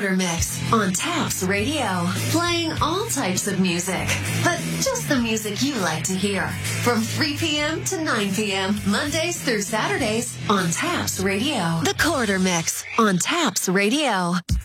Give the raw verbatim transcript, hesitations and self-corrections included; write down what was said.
Quarter Mix on Taps Radio. Playing all types of music, but just the music you like to hear. From three p.m. to nine p.m. Mondays through Saturdays on Taps Radio. The Quarter Mix on Taps Radio.